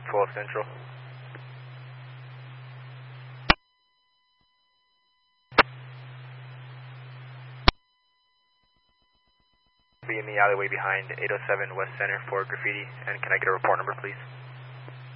12 Central. Be in the alleyway behind 807 West Center for graffiti, and can I get a report number, please?